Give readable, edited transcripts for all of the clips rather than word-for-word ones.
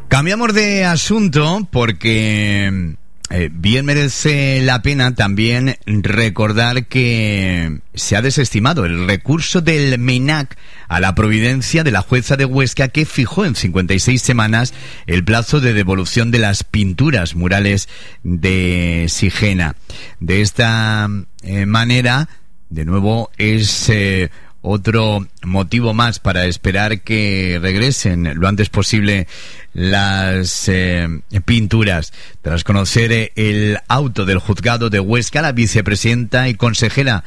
Cambiamos de asunto porque bien merece la pena también recordar que se ha desestimado el recurso del MENAC a la providencia de la jueza de Huesca, que fijó en 56 semanas el plazo de devolución de las pinturas murales de Sigena. De esta manera, de nuevo, es otro motivo más para esperar que regresen lo antes posible las pinturas. Tras conocer el auto del juzgado de Huesca, la vicepresidenta y consejera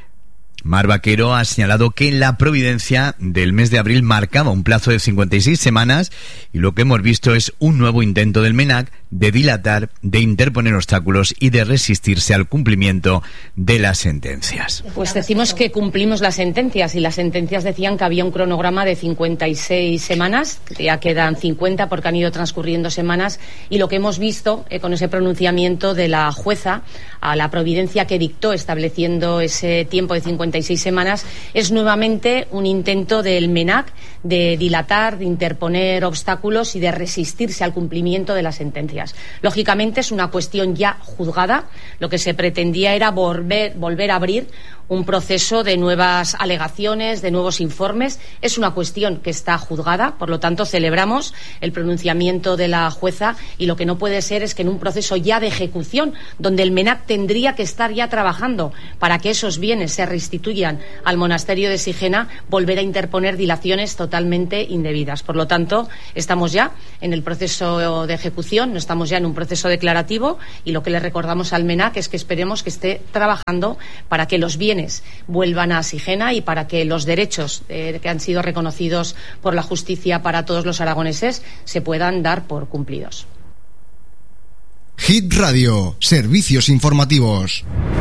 Mar Vaquero ha señalado que la providencia del mes de abril marcaba un plazo de 56 semanas y lo que hemos visto es un nuevo intento del MENAC de dilatar, de interponer obstáculos y de resistirse al cumplimiento de las sentencias. Pues decimos que cumplimos las sentencias, y las sentencias decían que había un cronograma de 56 semanas, ya quedan 50 porque han ido transcurriendo semanas, y lo que hemos visto con ese pronunciamiento de la jueza a la providencia que dictó estableciendo ese tiempo de 56 semanas es nuevamente un intento del MENAC de dilatar, de interponer obstáculos y de resistirse al cumplimiento de las sentencias. Lógicamente es una cuestión ya juzgada. Lo que se pretendía era volver a abrir un proceso de nuevas alegaciones, de nuevos informes. Es una cuestión que está juzgada, por lo tanto celebramos el pronunciamiento de la jueza, y lo que no puede ser es que en un proceso ya de ejecución, donde el MENAC tendría que estar ya trabajando para que esos bienes se restituyan al monasterio de Sigena, volver a interponer dilaciones totalmente indebidas. Por lo tanto, estamos ya en el proceso de ejecución, no estamos ya en un proceso declarativo, y lo que le recordamos al MENAC es que esperemos que esté trabajando para que los bienes vuelvan a Sigena y para que los derechos que han sido reconocidos por la justicia para todos los aragoneses se puedan dar por cumplidos. Hit Radio, servicios informativos.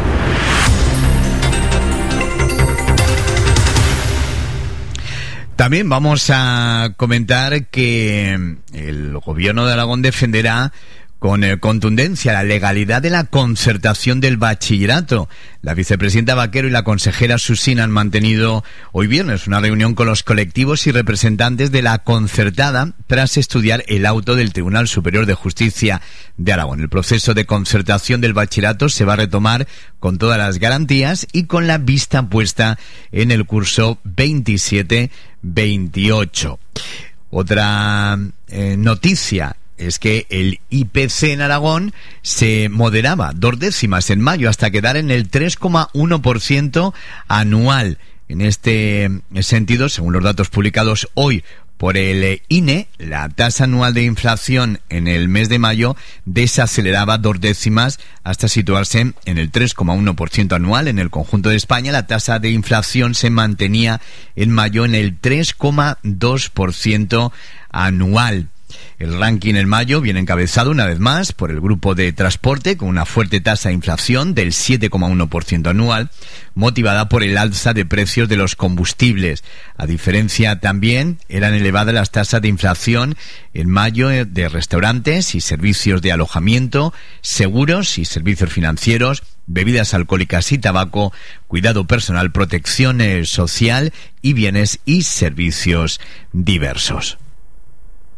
También vamos a comentar que el Gobierno de Aragón defenderá con contundencia la legalidad de la concertación del bachillerato. La vicepresidenta Vaquero y la consejera Susina han mantenido hoy viernes una reunión con los colectivos y representantes de la concertada tras estudiar el auto del Tribunal Superior de Justicia de Aragón. El proceso de concertación del bachillerato se va a retomar con todas las garantías y con la vista puesta en el curso 27-28. Otra noticia es que el IPC en Aragón se moderaba 2 décimas en mayo hasta quedar en el 3,1% anual. En este sentido, según los datos publicados hoy por el INE, la tasa anual de inflación en el mes de mayo desaceleraba 2 décimas hasta situarse en el 3,1% anual. En el conjunto de España, la tasa de inflación se mantenía en mayo en el 3,2% anual. El ranking en mayo viene encabezado una vez más por el grupo de transporte, con una fuerte tasa de inflación del 7,1% anual, motivada por el alza de precios de los combustibles. A diferencia también, eran elevadas las tasas de inflación en mayo de restaurantes y servicios de alojamiento, seguros y servicios financieros, bebidas alcohólicas y tabaco, cuidado personal, protección social y bienes y servicios diversos.